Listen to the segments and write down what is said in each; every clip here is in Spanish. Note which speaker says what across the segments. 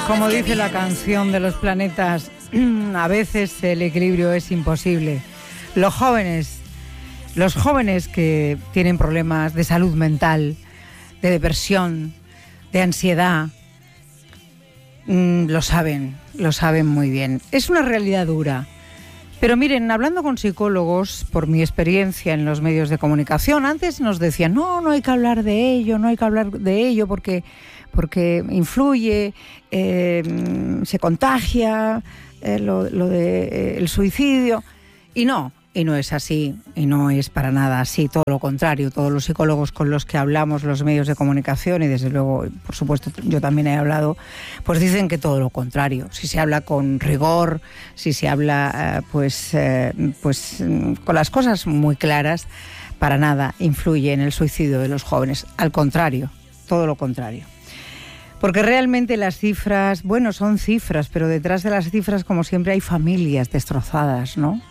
Speaker 1: Como dice la canción de los planetas, a veces el equilibrio es imposible. Los jóvenes que tienen problemas de salud mental, de depresión, de ansiedad, lo saben muy bien. Es una realidad dura. Pero miren, hablando con psicólogos, por mi experiencia en los medios de comunicación, antes nos decían, no hay que hablar de ello porque influye, se contagia, lo de el suicidio. Y no es así, y no es para nada así, todo lo contrario. Todos los psicólogos con los que hablamos, los medios de comunicación, y desde luego, por supuesto, yo también he hablado, pues dicen que todo lo contrario. Si se habla con rigor, si se habla con las cosas muy claras, para nada influye en el suicidio de los jóvenes. Al contrario, todo lo contrario. Porque realmente las cifras, son cifras, pero detrás de las cifras, como siempre, hay familias destrozadas, ¿no?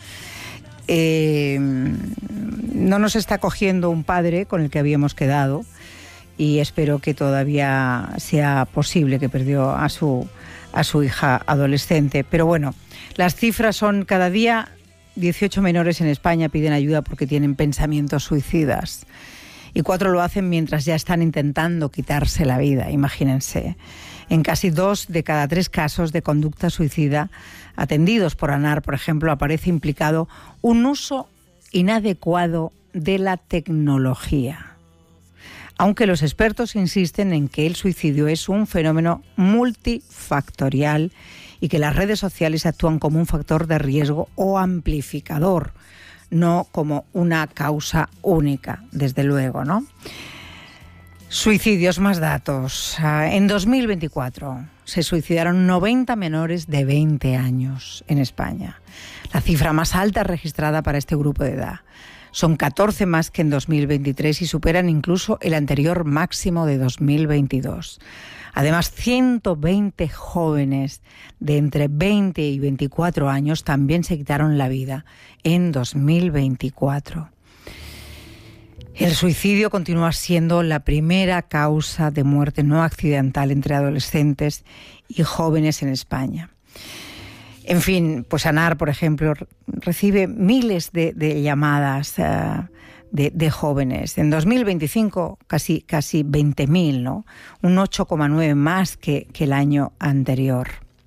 Speaker 1: No nos está cogiendo un padre con el que habíamos quedado, y espero que todavía sea posible, que perdió a su hija adolescente. Pero bueno, las cifras son: cada día 18 menores en España piden ayuda porque tienen pensamientos suicidas, y 4 lo hacen mientras ya están intentando quitarse la vida. Imagínense. En casi 2 de cada 3 casos de conducta suicida atendidos por ANAR, por ejemplo, aparece implicado un uso inadecuado de la tecnología. Aunque los expertos insisten en que el suicidio es un fenómeno multifactorial y que las redes sociales actúan como un factor de riesgo o amplificador, no como una causa única, desde luego, ¿no? Suicidios, más datos. En 2024 se suicidaron 90 menores de 20 años en España, la cifra más alta registrada para este grupo de edad. Son 14 más que en 2023 y superan incluso el anterior máximo de 2022. Además, 120 jóvenes de entre 20 y 24 años también se quitaron la vida en 2024. El suicidio continúa siendo la primera causa de muerte no accidental entre adolescentes y jóvenes en España. En fin, pues ANAR, por ejemplo, recibe miles de llamadas de jóvenes. En 2025 casi 20.000, ¿no? Un 8,9 más que el año anterior.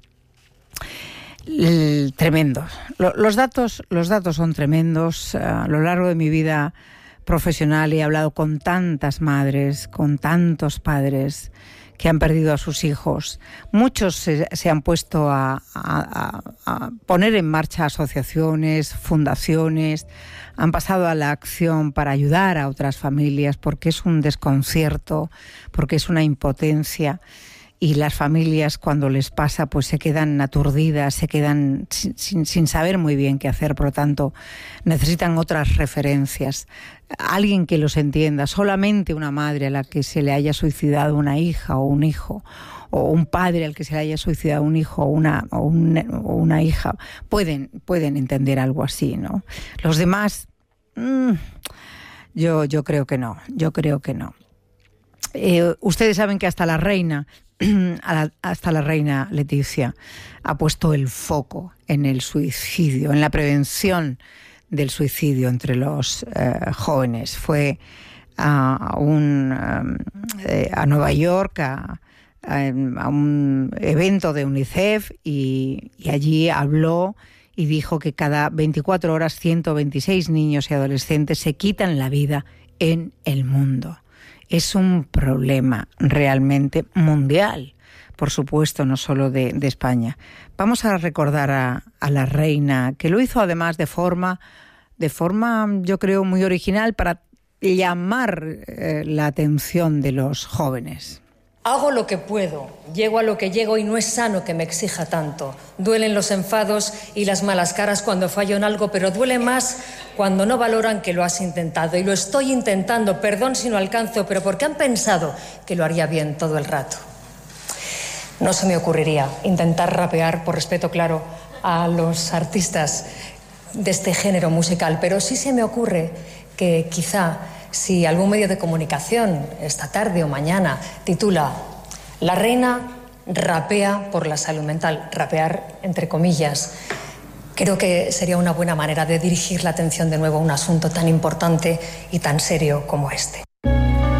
Speaker 1: Tremendo. Los datos son tremendos. A lo largo de mi vida profesional he hablado con tantas madres, con tantos padres que han perdido a sus hijos. Muchos se han puesto a poner en marcha asociaciones, fundaciones, han pasado a la acción para ayudar a otras familias, porque es un desconcierto, porque es una impotencia. Y las familias, cuando les pasa, pues se quedan aturdidas, se quedan sin saber muy bien qué hacer. Por lo tanto, necesitan otras referencias. Alguien que los entienda. Solamente una madre a la que se le haya suicidado una hija o un hijo, o un padre al que se le haya suicidado un hijo o una hija, pueden entender algo así, ¿no? Los demás, yo creo que no. Ustedes saben que hasta la reina Leticia ha puesto el foco en el suicidio, en la prevención del suicidio entre los jóvenes. Fue a Nueva York a un evento de UNICEF y allí habló y dijo que cada 24 horas 126 niños y adolescentes se quitan la vida en el mundo. Es un problema realmente mundial, por supuesto, no solo de España. Vamos a recordar a la reina, que lo hizo además de forma, yo creo, muy original, para llamar la atención de los jóvenes.
Speaker 2: Hago lo que puedo, llego a lo que llego y no es sano que me exija tanto. Duelen los enfados y las malas caras cuando fallo en algo, pero duele más cuando no valoran que lo has intentado. Y lo estoy intentando, perdón si no alcanzo, pero porque han pensado que lo haría bien todo el rato. No se me ocurriría intentar rapear, por respeto claro a los artistas de este género musical, pero sí se me ocurre que quizá, si algún medio de comunicación esta tarde o mañana titula "La reina rapea por la salud mental, rapear entre comillas. Creo que sería una buena manera de dirigir la atención de nuevo a un asunto tan importante y tan serio como este.